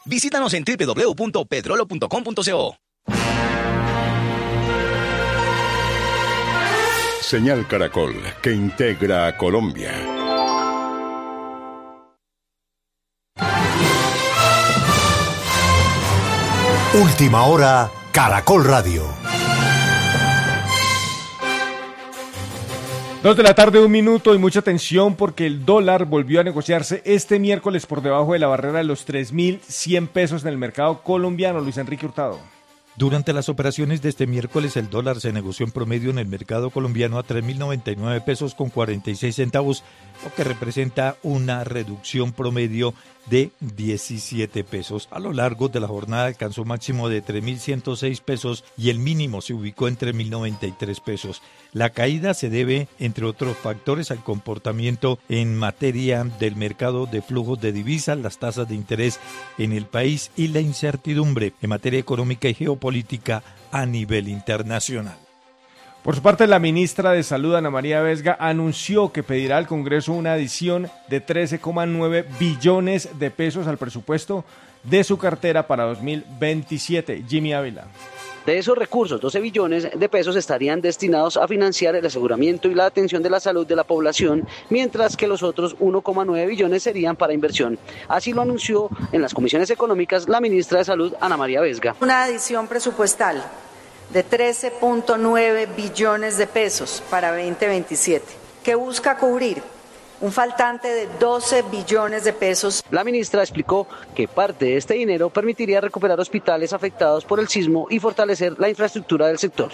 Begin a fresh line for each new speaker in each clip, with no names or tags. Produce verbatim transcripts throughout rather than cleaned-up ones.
Visítanos en doble u doble u doble u punto petrolo punto com punto co.
Señal Caracol, que integra a Colombia.
Última hora, Caracol Radio.
Dos de la tarde, un minuto y mucha atención porque el dólar volvió a negociarse este miércoles por debajo de la barrera de los tres mil cien pesos en el mercado colombiano. Luis Enrique Hurtado.
Durante las operaciones de este miércoles, el dólar se negoció en promedio en el mercado colombiano a tres mil noventa y nueve pesos con cuarenta y seis centavos, lo que representa una reducción promedio de diecisiete pesos. A lo largo de la jornada alcanzó un máximo de tres mil ciento seis pesos y el mínimo se ubicó en tres mil noventa y tres pesos. La caída se debe, entre otros factores, al comportamiento en materia del mercado de flujos de divisas, las tasas de interés en el país y la incertidumbre en materia económica y geopolítica a nivel internacional.
Por su parte, la ministra de Salud, Ana María Vesga, anunció que pedirá al Congreso una adición de trece coma nueve billones de pesos al presupuesto de su cartera para dos mil veintisiete. Jimmy Ávila.
De esos recursos, doce billones de pesos estarían destinados a financiar el aseguramiento y la atención de la salud de la población, mientras que los otros uno coma nueve billones serían para inversión. Así lo anunció en las comisiones económicas la ministra de Salud, Ana María Vesga.
Una adición presupuestal de trece punto nueve billones de pesos para veinte veintisiete, que busca cubrir un faltante de doce billones de pesos.
La ministra explicó que parte de este dinero permitiría recuperar hospitales afectados por el sismo y fortalecer la infraestructura del sector.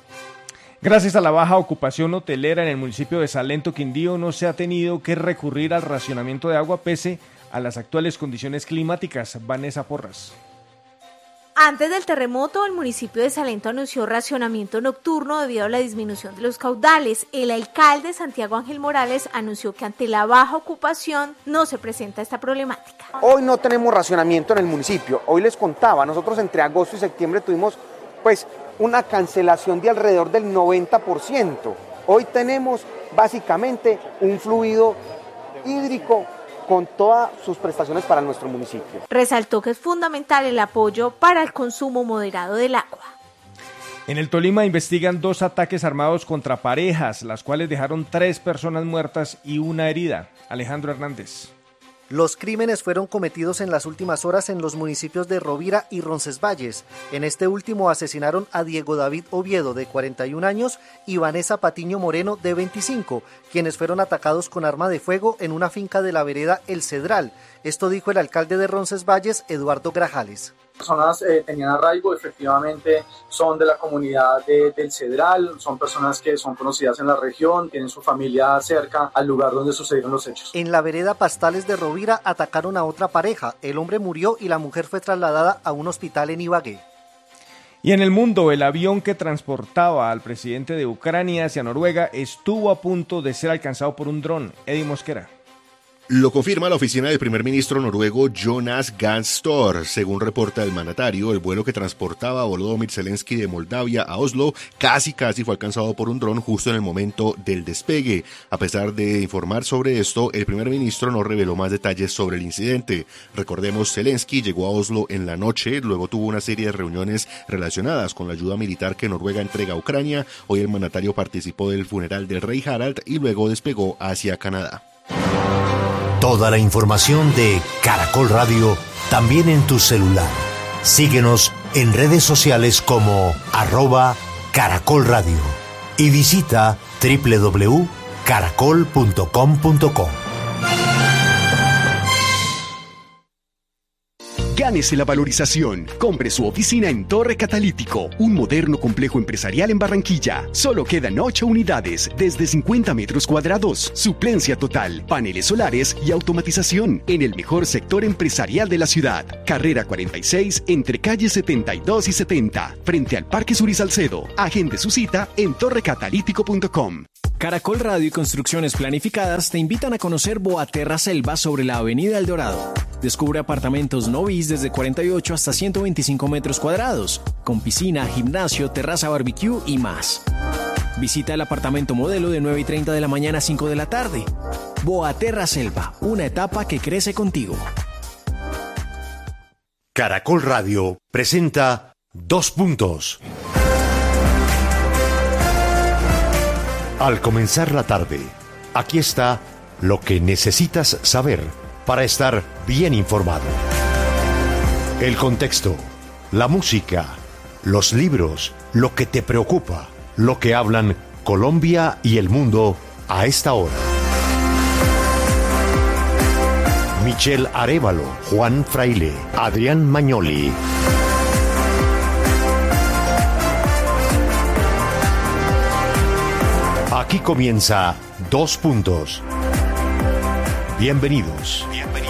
Gracias a la baja ocupación hotelera en el municipio de Salento, Quindío, no se ha tenido que recurrir al racionamiento de agua pese a las actuales condiciones climáticas. Vanessa Porras.
Antes del terremoto, el municipio de Salento anunció racionamiento nocturno debido a la disminución de los caudales. El alcalde Santiago Ángel Morales anunció que ante la baja ocupación no se presenta esta problemática.
Hoy no tenemos racionamiento en el municipio. Hoy les contaba, nosotros entre agosto y septiembre tuvimos pues una cancelación de alrededor del noventa por ciento. Hoy tenemos básicamente un fluido hídrico con todas sus prestaciones para nuestro municipio.
Resaltó que es fundamental el apoyo para el consumo moderado del agua.
En el Tolima investigan dos ataques armados contra parejas, las cuales dejaron tres personas muertas y una herida. Alejandro Hernández.
Los crímenes fueron cometidos en las últimas horas en los municipios de Rovira y Roncesvalles. En este último asesinaron a Diego David Oviedo, de cuarenta y un años, y Vanessa Patiño Moreno, de veinticinco, quienes fueron atacados con arma de fuego en una finca de la vereda El Cedral. Esto dijo el alcalde de Roncesvalles, Eduardo Grajales.
Personas eh, tenían arraigo, efectivamente son de la comunidad de, del Cedral, son personas que son conocidas en la región, tienen su familia cerca al lugar donde sucedieron los hechos.
En la vereda Pastales de Rovira atacaron a otra pareja, el hombre murió y la mujer fue trasladada a un hospital en Ibagué.
Y en el mundo, el avión que transportaba al presidente de Ucrania hacia Noruega estuvo a punto de ser alcanzado por un dron. Eddie Mosquera.
Lo confirma la oficina del primer ministro noruego Jonas Gahr Støre. Según reporta el mandatario, el vuelo que transportaba a Volodymyr Zelensky de Moldavia a Oslo casi casi fue alcanzado por un dron justo en el momento del despegue. A pesar de informar sobre esto, el primer ministro no reveló más detalles sobre el incidente. Recordemos, Zelensky llegó a Oslo en la noche, luego tuvo una serie de reuniones relacionadas con la ayuda militar que Noruega entrega a Ucrania. Hoy el mandatario participó del funeral del rey Harald y luego despegó hacia Canadá.
Toda la información de Caracol Radio también en tu celular. Síguenos en redes sociales como arroba Caracol Radio y visita doble u doble u doble u punto caracol punto com punto co.
Gánese la valorización. Compre su oficina en Torre Catalítico, un moderno complejo empresarial en Barranquilla. Solo quedan ocho unidades, desde cincuenta metros cuadrados, suplencia total, paneles solares y automatización en el mejor sector empresarial de la ciudad. Carrera cuarenta y seis, entre calles setenta y dos y setenta, frente al Parque Sur y Salcedo. Agende su cita en torre catalítico punto com.
Caracol Radio y Construcciones Planificadas te invitan a conocer Boaterra Selva sobre la Avenida El Dorado. Descubre apartamentos no bis desde cuarenta y ocho hasta ciento veinticinco metros cuadrados, con piscina, gimnasio, terraza barbecue y más. Visita el apartamento modelo de nueve y treinta de la mañana a cinco de la tarde. Boaterra Selva, una etapa que crece contigo.
Caracol Radio presenta Dos Puntos. Al comenzar la tarde, aquí está lo que necesitas saber para estar bien informado. El contexto, la música, los libros, lo que te preocupa, lo que hablan Colombia y el mundo a esta hora. Michelle Arévalo, Juan Fraile, Adrián Magnoli. Aquí comienza Dos Puntos. Bienvenidos.